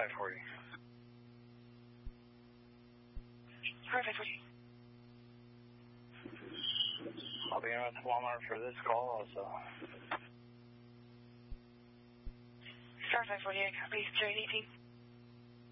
for you. Perfect for you. I'll be at Walmart for this call also. Star 548, copy, 18.